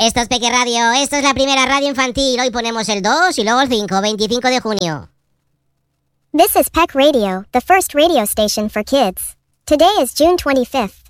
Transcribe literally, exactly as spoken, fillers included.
Esto es Peque Radio, esto es la primera radio infantil. Hoy ponemos el dos y luego el cinco, veinticinco de junio. This is Peck Radio, the first radio station for kids. Today is June twenty-fifth.